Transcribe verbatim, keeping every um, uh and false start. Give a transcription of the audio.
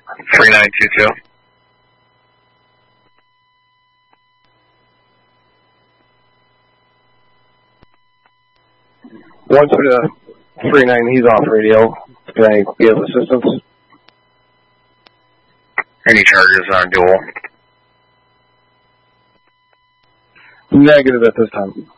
three nine two two. One to three nine, he's off radio. Can I give assistance? Any charges on dual? Negative at this time.